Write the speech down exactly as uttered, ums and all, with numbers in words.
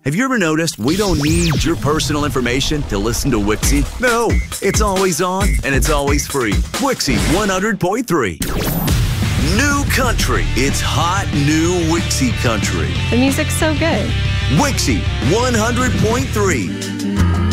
Have you ever noticed we don't need your personal information to listen to Wixie? No, it's always on and it's always free. Wixie one hundred point three. New country. It's hot new Wixie country. The music's so good. Wixie one hundred point three.